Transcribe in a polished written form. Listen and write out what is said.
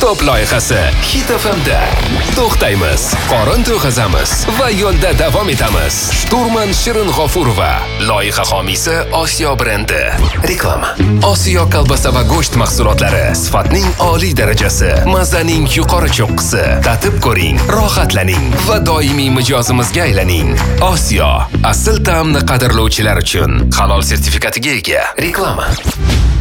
Top loyihasi Hit FM'da. To'xtaymiz, qorin to'g'azamiz va yo'lda davom etamiz. Shturman Shirin G'ofurova, loyiha homiysi Osiyo brendi. Reklama. Osiyo kolbasa va go'sht mahsulotlari sifatning oliy darajasi, mazaning yuqori cho'qqisi. Tatib ko'ring, rohatlaning va doimiy mijozimizga aylaning. Osiyo asl ta'mni qadrlovchilar uchun halol sertifikatiga ega. Reklama.